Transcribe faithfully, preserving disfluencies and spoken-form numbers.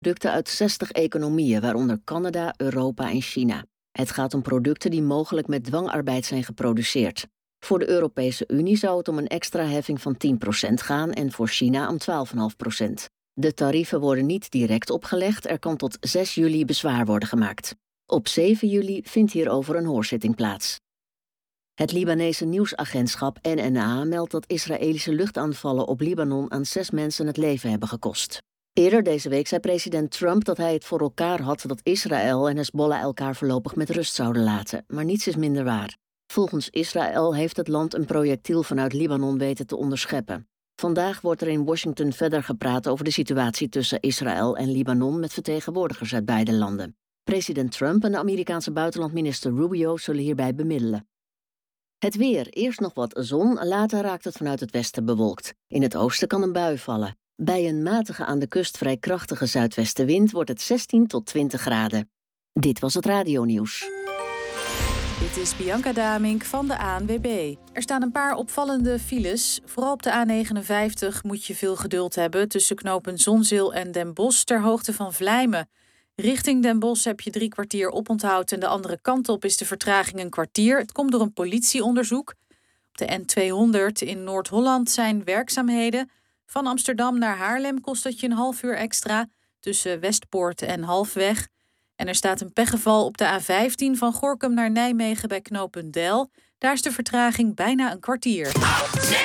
producten uit zestig economieën, waaronder Canada, Europa en China. Het gaat om producten die mogelijk met dwangarbeid zijn geproduceerd. Voor de Europese Unie zou het om een extra heffing van tien procent gaan en voor China om twaalf komma vijf procent. De tarieven worden niet direct opgelegd, er kan tot zes juli bezwaar worden gemaakt. Op zeven juli vindt hierover een hoorzitting plaats. Het Libanese nieuwsagentschap N N A meldt dat Israëlische luchtaanvallen op Libanon aan zes mensen het leven hebben gekost. Eerder deze week zei president Trump dat hij het voor elkaar had dat Israël en Hezbollah elkaar voorlopig met rust zouden laten, maar niets is minder waar. Volgens Israël heeft het land een projectiel vanuit Libanon weten te onderscheppen. Vandaag wordt er in Washington verder gepraat over de situatie tussen Israël en Libanon met vertegenwoordigers uit beide landen. President Trump en de Amerikaanse buitenlandminister Rubio zullen hierbij bemiddelen. Het weer, eerst nog wat zon, later raakt het vanuit het westen bewolkt. In het oosten kan een bui vallen. Bij een matige aan de kust vrij krachtige zuidwestenwind wordt het zestien tot twintig graden. Dit was het radionieuws. Dit is Bianca Damink van de A N W B. Er staan een paar opvallende files. Vooral op de A negenenvijftig moet je veel geduld hebben tussen knopen Zonzeel en Den Bosch ter hoogte van Vlijmen. Richting Den Bosch heb je drie kwartier oponthoud en de andere kant op is de vertraging een kwartier. Het komt door een politieonderzoek. Op de N tweehonderd in Noord-Holland zijn werkzaamheden. Van Amsterdam naar Haarlem kost dat je een half uur extra tussen Westpoort en Halfweg. En er staat een pechgeval op de A vijftien van Gorinchem naar Nijmegen bij knooppunt Del. Daar is de vertraging bijna een kwartier.